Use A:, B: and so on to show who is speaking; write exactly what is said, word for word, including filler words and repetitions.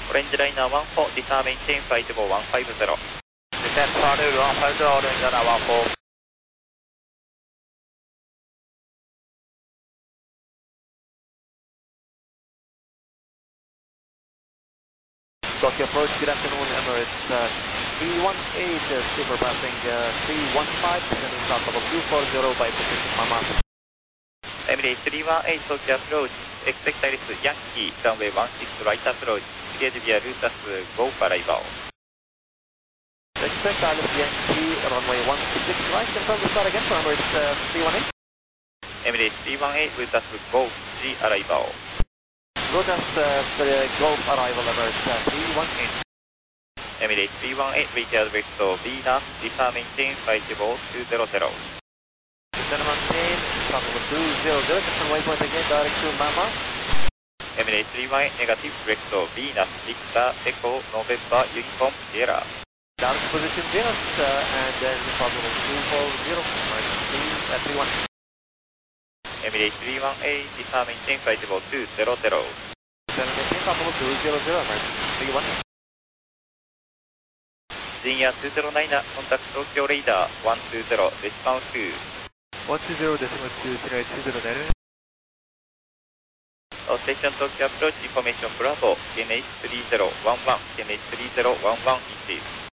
A: オレンジライナーワンフォー、ディサーメインテインフライトボーワンファイブゼロ。
B: Descent Pardue one five zero, orange runner one four. Tokyo approach, good afternoon, Emirates. Uh, three one eight, uh, super passing uh, three one five, descending south level two four zero by position Mama.
A: Emirates three one eight, Tokyo approach, expect Iris Yankee, runway one six right approach, cleared via Lutas, go for arrival.
B: Expect Iris Yankee, runway one six right, confirm the start again for Emirates uh, three one eight.
A: Emirates three one eight, Lutas, go, G arrival.
B: Lotus uh, Golf arrival, Emirates uh, three one eight.
A: Emirates three one eight, retail west Venus, defer maintain flight level two zero zero.
B: Descend maintain, flight level two zero zero, descend waypoint again, direct to Mama.
A: Emirates three one eight, negative west Venus, Victor, Echo, November, Uniform, Sierra.
B: Direct position Venus, uh, and then flight level two four zero, three one eight.
A: Emirates three one eight, defer maintain flight level two zero zero.
B: Descend maintain flight level two zero zero, three one eight.
A: Senior two zero nine, contact Tokyo radar one two zero, decimal two.
B: one two zero, decimal two, scenario two zero nine.
A: Station Tokyo approach, information Bravo, K N H three zero one one, K N H three zero one one, receive.